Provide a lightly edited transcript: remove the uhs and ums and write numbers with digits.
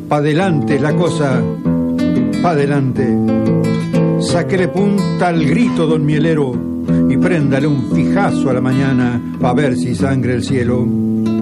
Pa' adelante es la cosa, pa' adelante. Sáquele punta al grito, don Mielero, y préndale un fijazo a la mañana pa' ver si sangre el cielo.